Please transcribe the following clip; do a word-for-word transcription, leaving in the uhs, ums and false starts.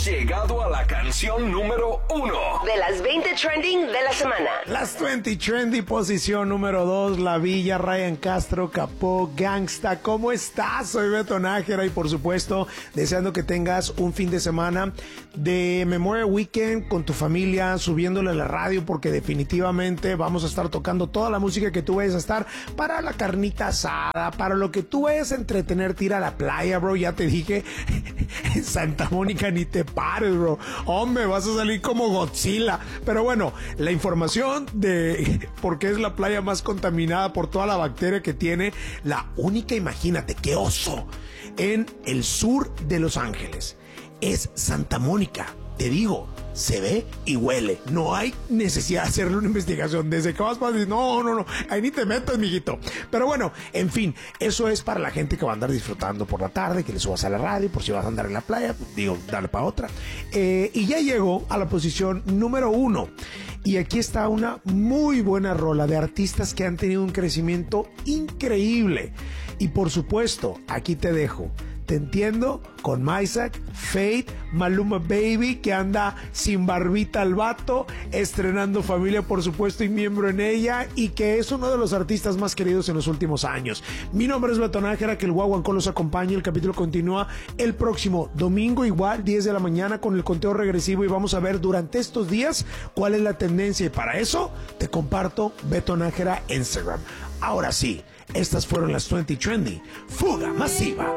llegado a la canción número uno de las veinte trending de la semana. Las veinte trendy, posición número dos, La Villa, Ryan Castro, Capó, Gangsta. ¿Cómo estás? Soy Beto Nájera y por supuesto deseando que tengas un fin de semana de Memorial Weekend con tu familia, subiéndole a la radio, porque definitivamente vamos a estar tocando toda la música que tú vayas a estar para la carnita asada, para lo que tú vayas a entretenerte, ir a la playa, bro. Ya te dije, en Santa Mónica ni te pares, bro. Hombre, vas a salir como Godzilla. Pero bueno, la información de por qué es la playa más contaminada por toda la bacteria que tiene, la única, imagínate, qué oso, en el sur de Los Ángeles, es Santa Mónica. Te digo, se ve y huele. No hay necesidad de hacerle una investigación. Desde que vas para decir, no, no, no, ahí ni te metas, mijito. Pero bueno, en fin, eso es para la gente que va a andar disfrutando por la tarde, que le subas a la radio, por si vas a andar en la playa, digo, dale para otra. Eh, y ya llegó a la posición número uno. Y aquí está una muy buena rola de artistas que han tenido un crecimiento increíble. Y por supuesto, aquí te dejo Te Entiendo con Maisak, Fate, Maluma Baby, que anda sin barbita al vato, estrenando familia por supuesto y miembro en ella, y que es uno de los artistas más queridos en los últimos años. Mi nombre es Beto Nájera, que el Guaguancó los acompañe. El capítulo continúa el próximo domingo, igual diez de la mañana, con el conteo regresivo, y vamos a ver durante estos días cuál es la tendencia, y para eso te comparto Beto Nájera Instagram. Ahora sí, estas fueron las veinte Trendy. Fuga masiva.